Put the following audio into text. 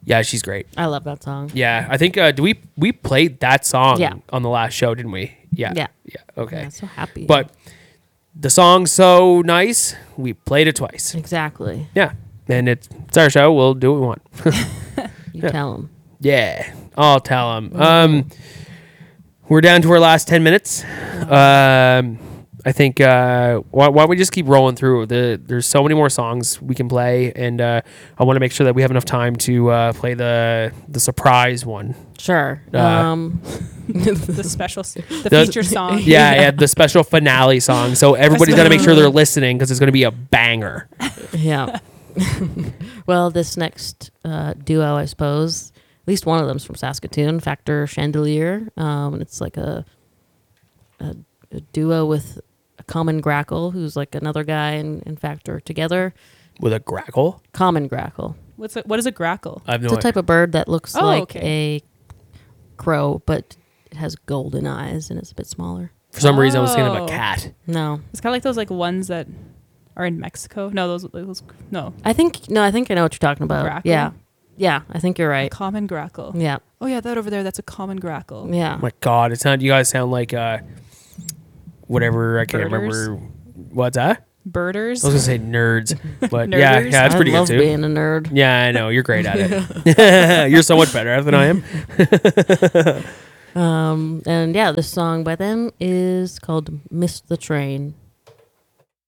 Yeah, she's great. I love that song. Yeah, I think we played that song Yeah. on the last show, didn't we? Yeah. Yeah. Yeah. Okay. Yeah, so happy. But the song's so nice, we played it twice. Exactly. Yeah. And it's our show. We'll do what we want. You tell them. Yeah. I'll tell them. We're down to our last 10 minutes. I think why don't we just keep rolling through? There's so many more songs we can play, and I want to make sure that we have enough time to play the surprise one. Sure. The special, the feature song. Yeah, the special finale song. So everybody's got to make sure they're listening because it's going to be a banger. Yeah. Well, this next duo, I suppose, at least one of them's from Saskatoon, Factor Chandelier. And it's like a duo with a Common Grackle, who's like another guy in Factor together. With a grackle? Common Grackle. What is a grackle? I have no It's a idea. type of bird that looks like okay. a crow, but it has golden eyes and it's a bit smaller. For some reason, I was thinking of a Oh. cat. No. It's kind of like those like ones that are in Mexico. No, those no. I think I know what you're talking about. Grackle? Yeah. Yeah, I think you're right. Common grackle. Yeah. Oh yeah, that over there. That's a common grackle. Yeah. Oh my God, you guys sound like whatever. I can't Birders? remember. What's that? Birders. I was gonna say nerds, but Nerders? yeah, that's I pretty love good too. being a nerd. Yeah, I know you're great at it. You're so much better than I am. And yeah, this song by them is called "Miss the Train."